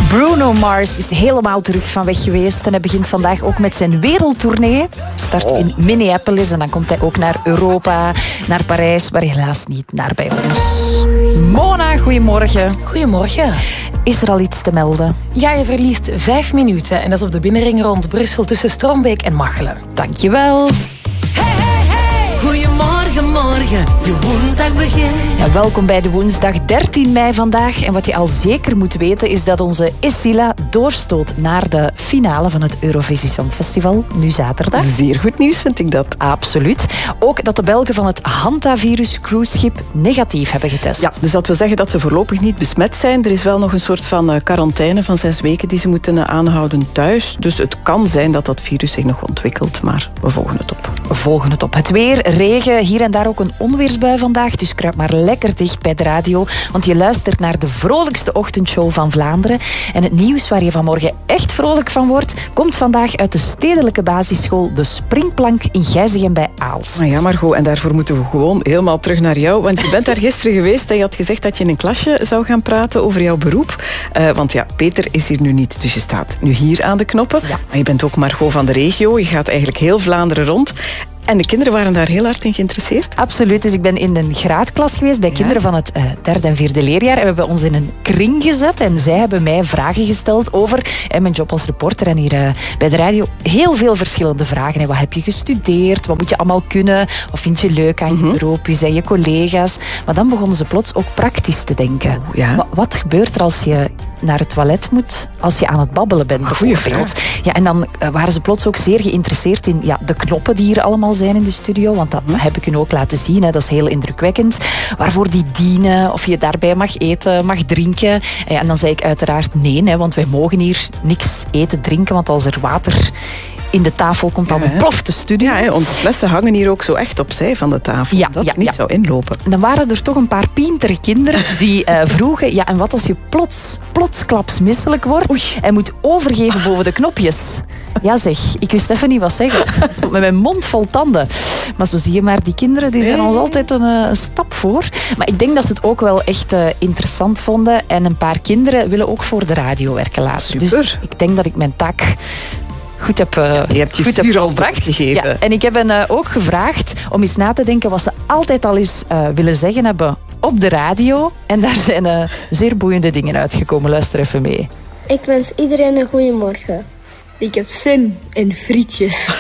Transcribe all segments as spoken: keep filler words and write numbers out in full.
Bruno Mars is helemaal terug van weg geweest en hij begint vandaag ook met zijn wereldtournee. Start in Minneapolis en dan komt hij ook naar Europa, naar Parijs, maar helaas niet naar bij ons. Mona, goedemorgen. Goedemorgen. Is er al iets te melden? Ja, je verliest vijf minuten en dat is op de binnenring rond Brussel tussen Strombeek en Machelen. Dankjewel. Hey, hey, hey. Goedemorgen, morgen, je woensdag begint. Ja, welkom bij de woensdag dertien mei vandaag. En wat je al zeker moet weten is dat onze Esila doorstoot naar de finale van het Eurovisie Songfestival, nu zaterdag. Zeer goed nieuws vind ik dat. Absoluut. Ook dat de Belgen van het Hantavirus cruiseschip negatief hebben getest. Ja, dus dat wil zeggen dat ze voorlopig niet besmet zijn. Er is wel nog een soort van uh, quarantaine van zes weken die ze moeten uh, aanhouden thuis. Dus het kan zijn dat dat virus zich nog ontwikkelt, maar we volgen het op. We volgen het op. Het weer, regen, hier en daar ook een onweersbui vandaag. Dus kruip maar lekker dicht bij de radio, want je luistert naar de vrolijkste ochtendshow van Vlaanderen. En het nieuws waar je vanmorgen echt vrolijk van wordt, komt vandaag uit de stedelijke basisschool De Springplank in Gijzegem bij Aalst. Nou ja, Margot, en daarvoor moeten we gewoon helemaal terug naar jou. Want je bent daar gisteren geweest en je had gezegd dat je in een klasje zou gaan praten over jouw beroep. Uh, want ja, Peter is hier nu niet, dus je staat nu hier aan de knoppen. Ja. Maar je bent ook Margot van de regio. Je gaat eigenlijk heel Vlaanderen rond. En de kinderen waren daar heel hard in geïnteresseerd? Absoluut. Dus ik ben in een graadklas geweest bij kinderen ja. van het uh, derde en vierde leerjaar. En we hebben ons in een kring gezet. En zij hebben mij vragen gesteld over en mijn job als reporter. En hier uh, bij de radio heel veel verschillende vragen. En wat heb je gestudeerd? Wat moet je allemaal kunnen? Wat vind je leuk aan je mm-hmm. beroep? Wie zijn je collega's? Maar dan begonnen ze plots ook praktisch te denken. Oh, ja. wat, wat gebeurt er als je naar het toilet moet als je aan het babbelen bent? Goeie vraag. Ja, en dan uh, waren ze plots ook zeer geïnteresseerd in ja, de knoppen die hier allemaal zijn in de studio, want dat heb ik hun ook laten zien. Hè. Dat is heel indrukwekkend. Waarvoor die dienen, of je daarbij mag eten, mag drinken. Ja, en dan zei ik uiteraard nee, hè, want wij mogen hier niks eten, drinken, want als er water in de tafel komt, dan ja, ploft de studio. Ja, hè, onze flessen hangen hier ook zo echt opzij van de tafel. Ja, dat ja, het niet ja. zou inlopen. En dan waren er toch een paar pientere kinderen die uh, vroegen, ja, en wat als je plots, plotsklaps misselijk wordt Oei. en moet overgeven boven de knopjes? Ja zeg, ik wist even niet wat zeggen. Ik stond met mijn mond vol tanden. Maar zo zie je maar, die kinderen die zijn ons altijd een, een stap voor. Maar ik denk dat ze het ook wel echt uh, interessant vonden. En een paar kinderen willen ook voor de radio werken later. Super. Dus ik denk dat ik mijn taak goed heb uh, Je hebt je goed vuur heb al gegeven. Ja, en ik heb hen uh, ook gevraagd om eens na te denken wat ze altijd al eens uh, willen zeggen hebben op de radio. En daar zijn uh, zeer boeiende dingen uitgekomen. Luister even mee. Ik wens iedereen een goede morgen. Ik heb zin in frietjes.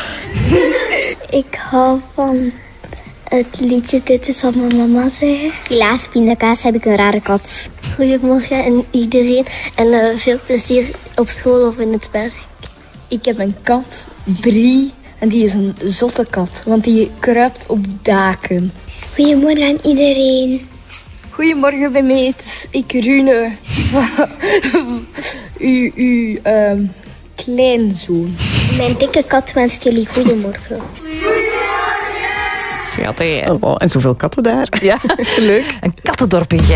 Ik hou van het liedje Dit is wat mijn mama zei. Helaas, pindakaas, heb ik een rare kat. Goedemorgen aan iedereen en uh, veel plezier op school of in het werk. Ik heb een kat, Brie, en die is een zotte kat, want die kruipt op daken. Goedemorgen aan iedereen. Goedemorgen bij mij, het is ik Rune. uw uw um, kleinzoon. Mijn dikke kat wenst jullie goedemorgen. Schattig, hè? Oh, en zoveel katten daar. Ja, leuk. Een kattendorp in Gijs.